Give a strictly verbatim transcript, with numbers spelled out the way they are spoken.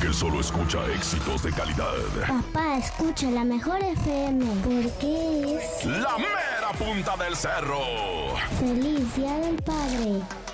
que solo escucha éxitos de calidad. Papá, escucha la mejor F M porque es La mera punta del cerro. Feliz Día del Padre.